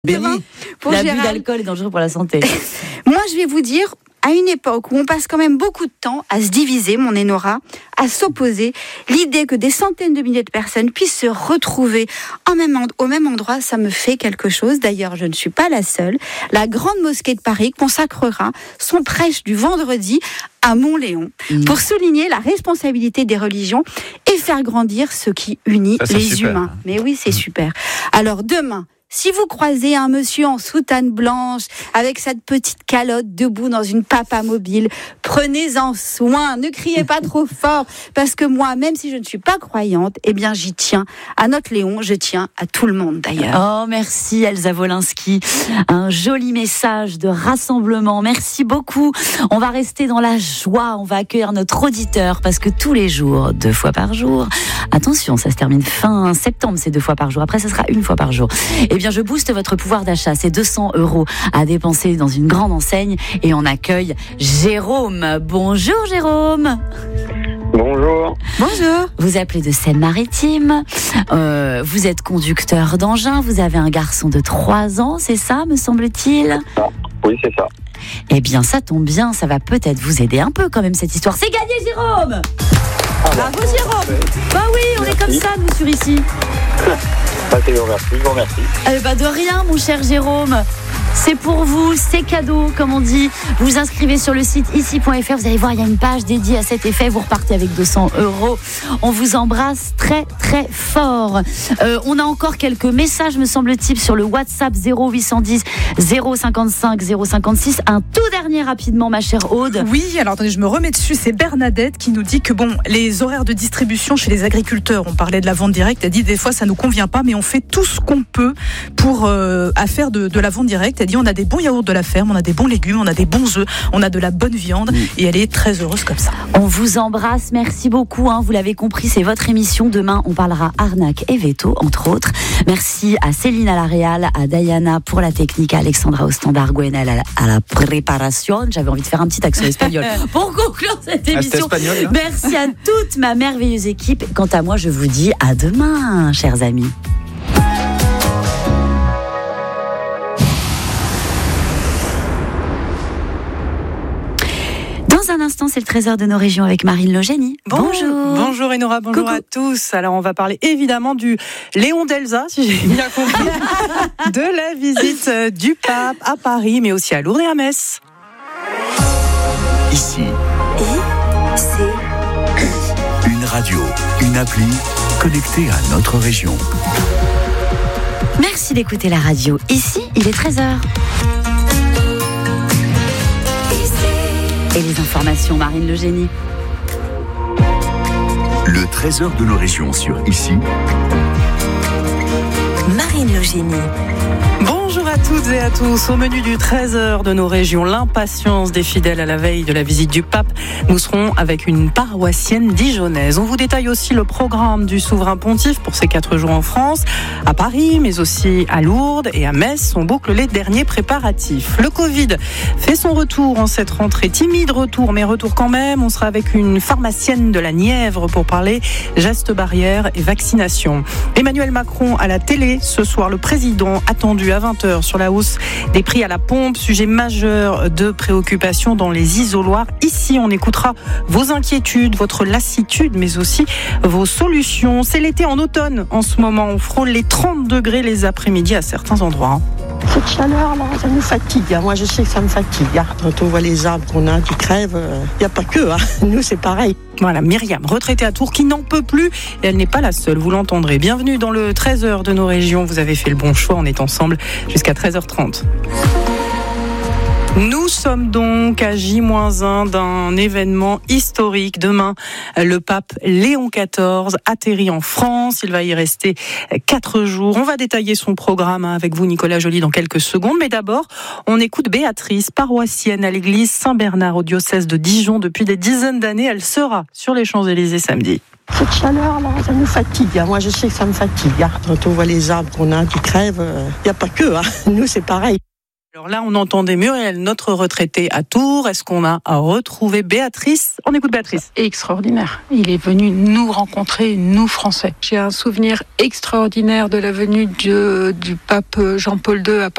Béni, l'abus d'alcool est dangereux pour la santé. Moi, je vais vous dire, à une époque où on passe quand même beaucoup de temps à se diviser, mon Enora, à s'opposer, l'idée que des centaines de milliers de personnes puissent se retrouver au même endroit, ça me fait quelque chose. D'ailleurs, je ne suis pas la seule. La Grande Mosquée de Paris consacrera son prêche du vendredi à Mont-Léon pour souligner la responsabilité des religions et faire grandir ce qui unit les humains. Mais oui, c'est super. Alors demain, si vous croisez un monsieur en soutane blanche, avec cette petite calotte debout dans une papa mobile, prenez-en soin, ne criez pas trop fort, parce que moi, même si je ne suis pas croyante, eh bien j'y tiens à notre Léon, je tiens à tout le monde d'ailleurs. Oh, merci Elsa Wolinski, un joli message de rassemblement, merci beaucoup. On va rester dans la joie, on va accueillir notre auditeur, parce que tous les jours, 2 fois par jour, attention, ça se termine fin septembre, c'est 2 fois par jour, après ça sera 1 fois par jour. Eh bien, je booste votre pouvoir d'achat. C'est 200 € à dépenser dans une grande enseigne. Et on accueille Jérôme. Bonjour Jérôme. Bonjour. Bonjour. Vous appelez de Seine-Maritime. Vous êtes conducteur d'engin. Vous avez un garçon de 3 ans, c'est ça, me semble-t-il ? Oui, c'est ça. Eh bien, ça tombe bien. Ça va peut-être vous aider un peu quand même cette histoire. C'est gagné, Jérôme. Bravo Jérôme. Bah oui, on est comme ça, nous, sur ici. Je vous remercie. De rien, mon cher Jérôme. C'est pour vous, c'est cadeau, comme on dit. Vous vous inscrivez sur le site ici.fr. Vous allez voir, il y a une page dédiée à cet effet. Vous repartez avec 200 €. On vous embrasse très, très fort. On a encore quelques messages, me semble-t-il, sur le WhatsApp 0810 055 056. Un tout dernier rapidement, ma chère Aude. Oui, alors attendez, je me remets dessus. C'est Bernadette qui nous dit que les horaires de distribution chez les agriculteurs, on parlait de la vente directe, elle dit des fois ça nous convient pas, mais on fait tout ce qu'on peut pour à faire de la vente directe. Elle dit on a des bons yaourts de la ferme, on a des bons légumes, on a des bons œufs, on a de la bonne viande et elle est très heureuse comme ça. On vous embrasse, merci beaucoup. Vous l'avez compris, c'est votre émission. Demain, on parlera arnaque et veto, entre autres. Merci à Céline à la réal, à Diana pour la technique, à Alexandra au standard, Gwenel à la préparation. J'avais envie de faire un petit accent espagnol pour conclure cette émission. Merci à toute ma merveilleuse équipe. Quant à moi, je vous dis à demain, chers amis. Dans un instant, c'est le trésor de nos régions avec Marine Logénie. Bonjour. Bonjour Enora, bonjour à tous. Alors on va parler évidemment du Léon d'Elsa, si j'ai bien compris, de la visite du pape à Paris, mais aussi à Lourdes et à Metz. Ici. Une radio, une appli connectée à notre région. Merci d'écouter la radio. Ici, il est 13h. Et les informations, Marine Logénie. Le trésor de nos régions sur Ici. Marine Logénie. Bonjour à toutes et à tous. Au menu du 13h de nos régions, l'impatience des fidèles à la veille de la visite du pape. Nous serons avec une paroissienne dijonnaise. On vous détaille aussi le programme du souverain pontife pour ces 4 jours en France, à Paris, mais aussi à Lourdes et à Metz. On boucle les derniers préparatifs. Le Covid fait son retour en cette rentrée. Timide retour, mais retour quand même. On sera avec une pharmacienne de la Nièvre pour parler gestes barrières et vaccination. Emmanuel Macron à la télé ce soir. Le président attendu à 20h sur la hausse des prix à la pompe, sujet majeur de préoccupation dans les isoloirs. Ici, on écoutera vos inquiétudes, votre lassitude, mais aussi vos solutions. C'est l'été en automne en ce moment. On frôle les 30 degrés les après-midi à certains endroits. Cette chaleur-là, ça nous fatigue. Moi, je sais que ça me fatigue. Quand on voit les arbres qu'on a qui crèvent, il n'y a pas que. Nous, c'est pareil. Voilà, Myriam, retraitée à Tours, qui n'en peut plus. Et elle n'est pas la seule, vous l'entendrez. Bienvenue dans le 13h de nos régions. Vous avez fait le bon choix. On est ensemble jusqu'à 13h30. Nous sommes donc à J-1 d'un événement historique. Demain, le pape Léon XIV atterrit en France. Il va y rester 4 jours. On va détailler son programme avec vous, Nicolas Joly, dans quelques secondes. Mais d'abord, on écoute Béatrice, paroissienne à l'église Saint-Bernard au diocèse de Dijon depuis des dizaines d'années. Elle sera sur les Champs-Élysées samedi. Cette chaleur-là, ça nous fatigue. Moi, je sais que ça me fatigue. Quand on voit les arbres qu'on a qui crèvent, il n'y a pas que. Nous, c'est pareil. Alors là, on entendait Muriel, notre retraitée à Tours. Est-ce qu'on a retrouvé Béatrice? On écoute Béatrice. Extraordinaire. Il est venu nous rencontrer, nous Français. J'ai un souvenir extraordinaire de la venue du pape Jean-Paul II à